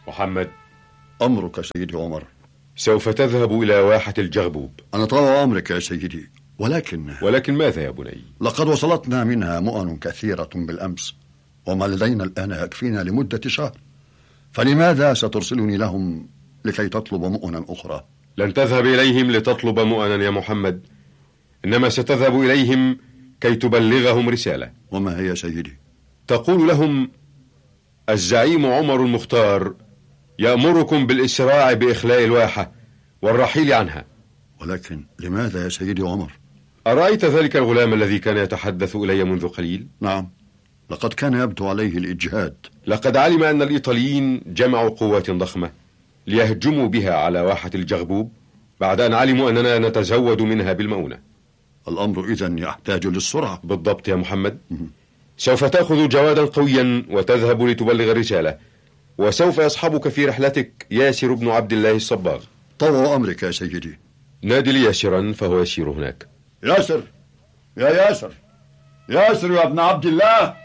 محمد، أمرك يا سيدي عمر. سوف تذهب إلى واحة الجغبوب. أنا طوع أمرك يا سيدي، ولكن ماذا يا بني؟ لقد وصلتنا منها مؤن كثيرة بالأمس، وما لدينا الآن يكفينا لمدة شهر، فلماذا سترسلني لهم لكي تطلب مؤنا أخرى؟ لن تذهب إليهم لتطلب مؤنا يا محمد، إنما ستذهب إليهم كي تبلغهم رسالة. وما هي سيدي؟ تقول لهم: الزعيم عمر المختار يأمركم بالإسراع بإخلاء الواحة والرحيل عنها. ولكن لماذا يا سيدي عمر؟ أرأيت ذلك الغلام الذي كان يتحدث إلي منذ قليل؟ نعم، لقد كان يبدو عليه الإجهاد. لقد علم أن الإيطاليين جمعوا قوات ضخمة ليهجموا بها على واحة الجغبوب بعد أن علموا أننا نتزود منها بالمؤونة. الأمر إذن يحتاج للسرعة. بالضبط يا محمد. سوف تأخذ جوادا قويا وتذهب لتبلغ الرسالة، وسوف يصحبك في رحلتك ياسر بن عبد الله الصباغ. طوع أمرك يا سيدي. نادي لي ياسرا فهو يسير هناك. ياسر، يا ياسر، ياسر يا ابن عبد الله.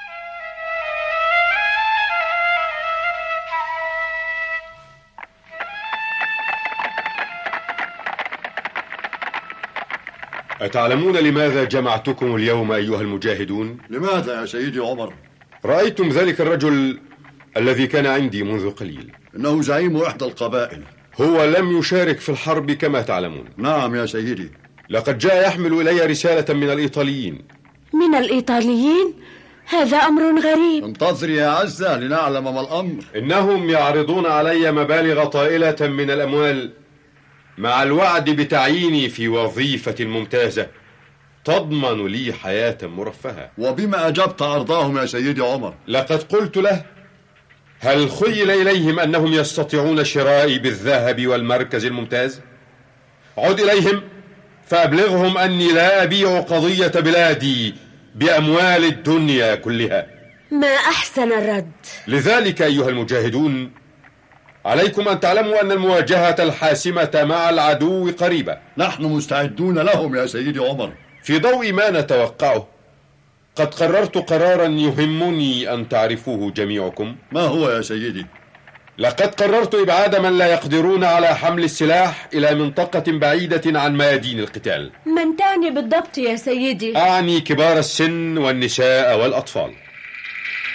أتعلمون لماذا جمعتكم اليوم أيها المجاهدون؟ لماذا يا سيدي عمر؟ رأيتم ذلك الرجل الذي كان عندي منذ قليل؟ إنه زعيم إحدى القبائل. هو لم يشارك في الحرب كما تعلمون. نعم يا سيدي. لقد جاء يحمل إلي رسالة من الإيطاليين. من الإيطاليين؟ هذا أمر غريب. انتظري يا عزة لنعلم ما الأمر. إنهم يعرضون علي مبالغ طائلة من الأموال مع الوعد بتعييني في وظيفة ممتازة تضمن لي حياة مرفهة. وبما أجبت عرضاهم يا سيدي عمر؟ لقد قلت له: هل خيل إليهم أنهم يستطيعون شرائي بالذهب والمركز الممتاز؟ عد إليهم فأبلغهم أني لا أبيع قضية بلادي بأموال الدنيا كلها. ما أحسن الرد. لذلك أيها المجاهدون، عليكم أن تعلموا أن المواجهة الحاسمة مع العدو قريبة. نحن مستعدون لهم يا سيدي عمر. في ضوء ما نتوقعه، قد قررت قرارا يهمني أن تعرفوه جميعكم. ما هو يا سيدي؟ لقد قررت إبعاد من لا يقدرون على حمل السلاح إلى منطقة بعيدة عن ميادين القتال. من تعني بالضبط يا سيدي؟ أعني كبار السن والنساء والأطفال.